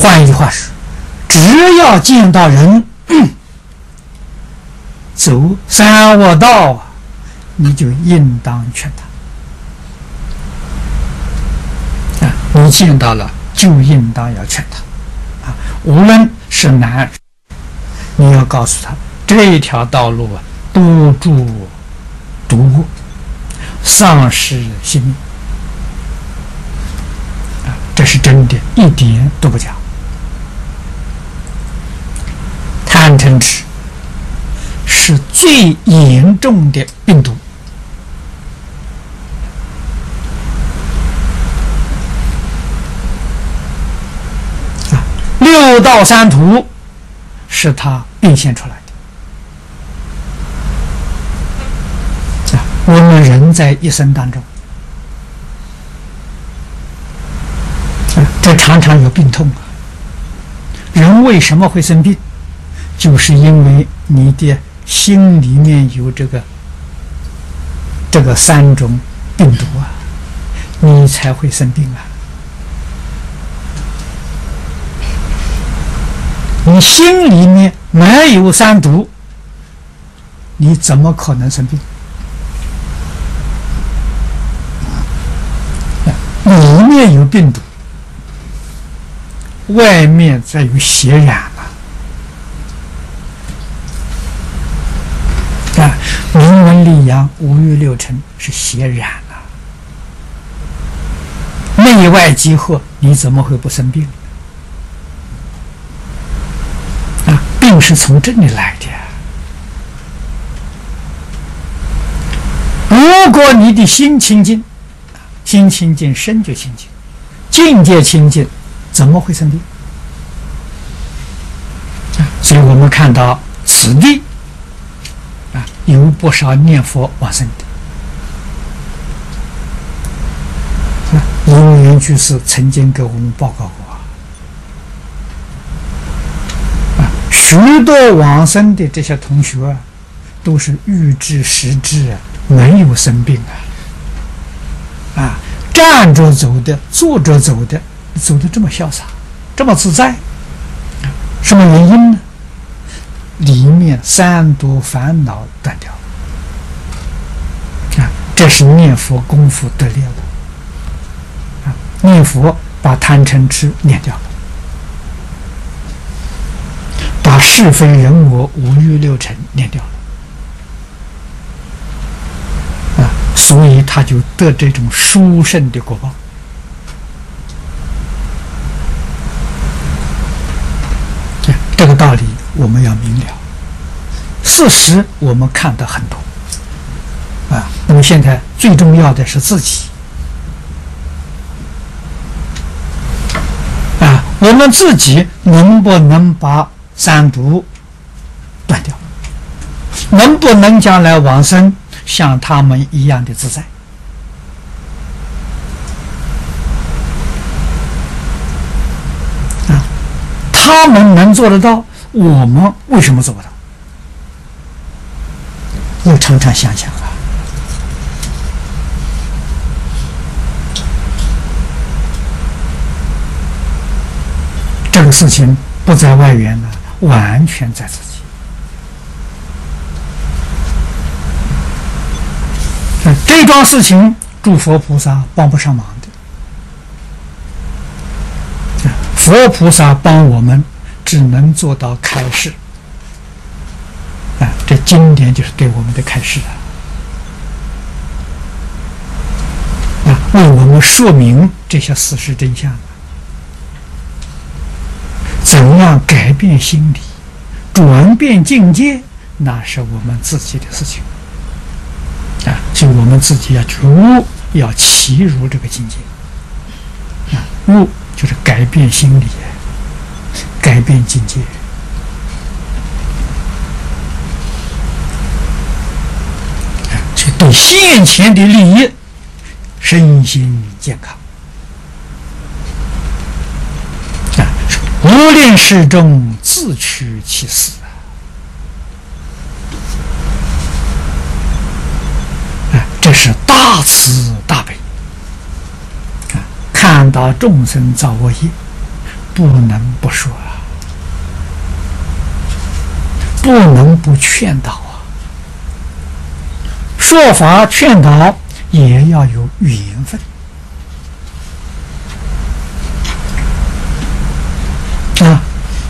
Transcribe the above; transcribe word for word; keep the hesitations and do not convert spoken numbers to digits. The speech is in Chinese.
换一句话说，只要见到人走三恶道啊，你就应当劝他啊！你见到了就应当要劝他啊！无论是男，你要告诉他这条道路啊，多诸毒恶，丧失性命啊！这是真的，一点都不假。贪嗔痴是最严重的病毒啊！六道三途是它变现出来的啊！我们人在一生当中啊，这常常有病痛啊。人为什么会生病？就是因为你的心里面有这个这个三种病毒啊，你才会生病啊。你心里面没有三毒，你怎么可能生病？里面有病毒，外面再有血染了。啊，名闻利养五欲六尘是血染了，内外结合，你怎么会不生病？啊，病是从这里来的。如果你的心清净，心清净，身就清净，境界清净，怎么会生病？啊，所以我们看到此地啊，有不少念佛往生的。啊，因缘居士曾经给我们报告过啊，许多往生的这些同学啊，都是欲知实知啊，没有生病啊，啊，站着走的，坐着走的，走得这么潇洒，这么自在，啊，什么原因呢？里面三毒烦恼断掉了，啊，这是念佛功夫得力了，啊，念佛把贪嗔痴念掉了，把是非人我五欲六尘念掉了，啊，所以他就得这种殊胜的果报。这个道理我们要明了，事实我们看得很多啊。那么现在最重要的是自己啊，我们自己能不能把三毒断掉？能不能将来往生像他们一样的自在？啊，他们能做得到，我们为什么做不到？我常常想想啊，这个事情不在外缘了，完全在自己。这桩事情，诸佛菩萨帮不上忙的，佛菩萨帮我们，只能做到开示。啊，这经典就是对我们的开示啊，啊，为我们说明这些事实真相，怎样改变心理，转变境界，那是我们自己的事情啊，所以我们自己要入，要契入这个境界啊，入就是改变心理，改变境界。对现前的利益，身心健康啊，无恋事中自取其死啊，这是大慈大悲啊！看到众生造恶业， 不能不说啊，不能不劝导啊。说法劝导也要有缘分。